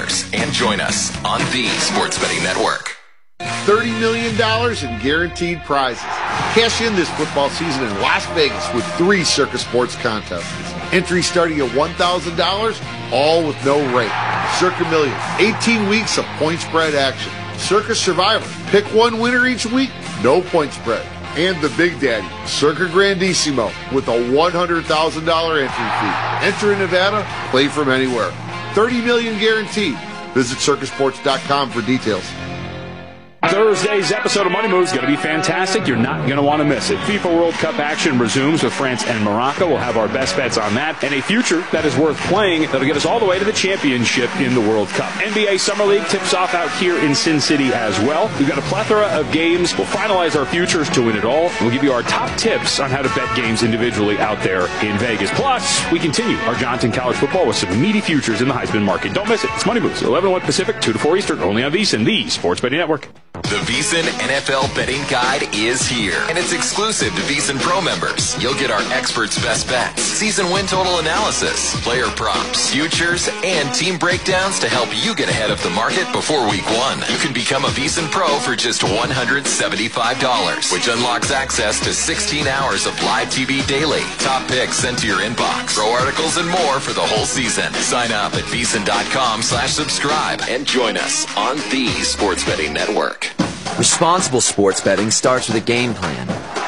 and join us on the Sports Betting Network. $30 million in guaranteed prizes. Cash in this football season in Las Vegas with 3 Circa Sports contests. Entry starting at $1,000, all with no rate. Circa Million, 18 weeks of point spread action. Circa Survivor, pick one winner each week, no point spread. And the Big Daddy, Circa Grandissimo, with a $100,000 entry fee. Enter in Nevada, play from anywhere. $30 million guaranteed. Visit circasports.com for details. Thursday's episode of Money Moves is going to be fantastic. You're not going to want to miss it. FIFA World Cup action resumes with France and Morocco. We'll have our best bets on that and a future that is worth playing that'll get us all the way to the championship in the World Cup. NBA Summer League tips off out here in Sin City as well. We've got a plethora of games. We'll finalize our futures to win it all. We'll give you our top tips on how to bet games individually out there in Vegas. Plus, we continue our Johnson College football with some meaty futures in the Heisman market. Don't miss it. It's Money Moves, 11-1 Pacific, 2 to 4 Eastern, only on VSiN, the Sports Betting Network. The VSiN NFL Betting Guide is here, and it's exclusive to VSiN Pro members. You'll get our experts' best bets, season win total analysis, player props, futures, and team breakdowns to help you get ahead of the market before week 1. You can become a VSiN Pro for just $175, which unlocks access to 16 hours of live TV daily, top picks sent to your inbox, pro articles, and more for the whole season. Sign up at VSiN.com/subscribe and join us on the Sports Betting Network. Responsible sports betting starts with a game plan.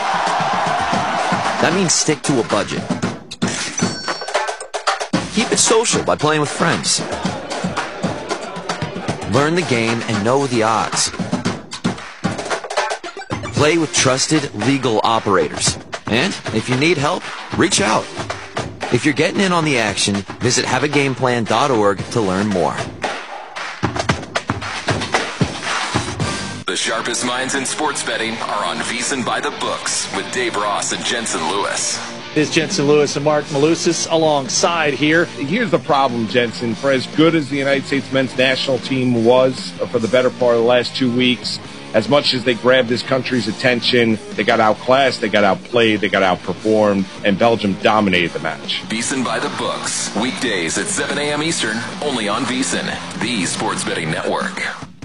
That means stick to a budget. Keep it social by playing with friends. Learn the game and know the odds. Play with trusted legal operators. And if you need help, reach out. If you're getting in on the action, visit haveagameplan.org to learn more. The sharpest minds in sports betting are on VSiN by the Books with Dave Ross and Jensen Lewis. This is Jensen Lewis and Mark Malusis alongside here. Here's the problem, Jensen. For as good as the United States men's national team was for the better part of the last 2 weeks, as much as they grabbed this country's attention, they got outclassed, they got outplayed, they got outperformed, and Belgium dominated the match. VSiN by the Books, weekdays at 7 a.m. Eastern, only on VSiN, the Sports Betting Network.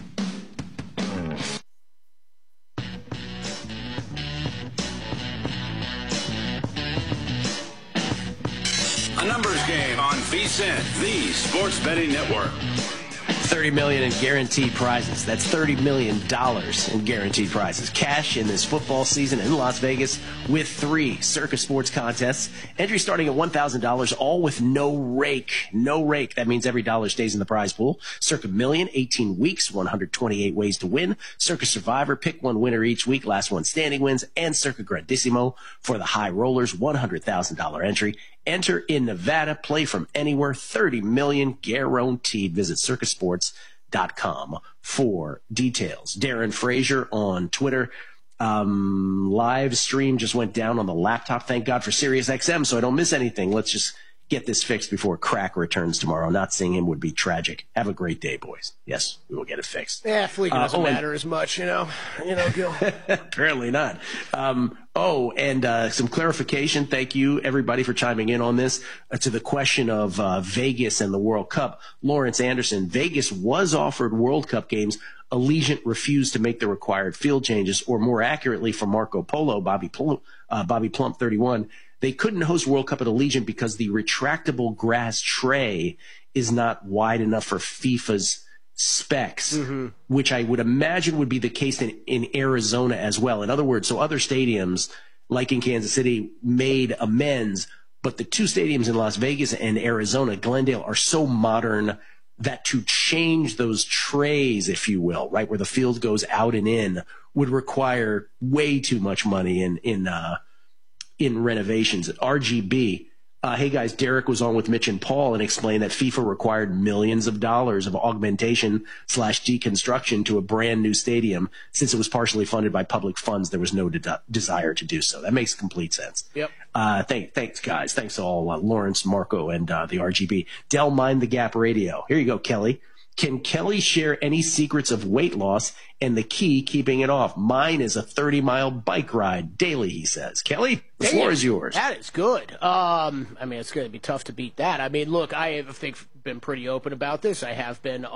A numbers game on VSiN, the Sports Betting Network. $30 million in guaranteed prizes. That's $30 million in guaranteed prizes. Cash in this football season in Las Vegas with 3 Circa Sports contests. Entry starting at $1,000, all with no rake. No rake. That means every dollar stays in the prize pool. Circa Million, 18 weeks, 128 ways to win. Circa Survivor, pick one winner each week, last one standing wins. And Circa Grandissimo for the high rollers, $100,000 entry. Enter in Nevada, play from anywhere, $30 million guaranteed. Visit circasports.com for details. Darren Frazier on Twitter. Live stream just went down on the laptop. Thank God for SiriusXM, so I don't miss anything. Let's just get this fixed before Crack returns tomorrow. Not seeing him would be tragic. Have a great day, boys. Yes, we will get it fixed. Yeah, Fleek doesn't matter as much, Gil. Apparently not. Some clarification. Thank you, everybody, for chiming in on this. To the question of Vegas and the World Cup, Lawrence Anderson, Vegas was offered World Cup games. Allegiant refused to make the required field changes, or more accurately, for Marco Polo, Bobby Plump, 31, they couldn't host World Cup at Allegiant because the retractable grass tray is not wide enough for FIFA's specs, which I would imagine would be the case in Arizona as well. In other words, so other stadiums, like in Kansas City, made amends, but the 2 stadiums in Las Vegas and Arizona, Glendale, are so modern that to change those trays, if you will, right, where the field goes out and in, would require way too much money in renovations. RGB, hey guys, Derek was on with Mitch and Paul and explained that FIFA required millions of dollars of augmentation/deconstruction to a brand new stadium. Since it was partially funded by public funds, there was no desire to do so. That makes complete sense. Yep. Thanks guys. Thanks to all Lawrence, Marco, and the RGB. Dell Mind the Gap Radio. Here you go, Kelly. Can Kelly share any secrets of weight loss and the key keeping it off? Mine is a 30-mile bike ride daily, he says. Kelly, the floor is yours. That is good. It's going to be tough to beat that. I mean, look, I have been pretty open about this. I have been